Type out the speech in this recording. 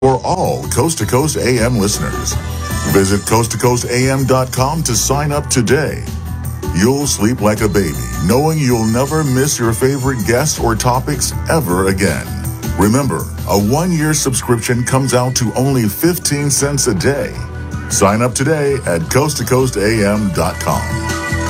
for all Coast to Coast AM listeners. Visit coasttocoastam.com to sign up today. You'll sleep like a baby, knowing you'll never miss your favorite guests or topics ever again. Remember, a 1-year subscription comes out to only 15 cents a day. Sign up today at coasttocoastam.com.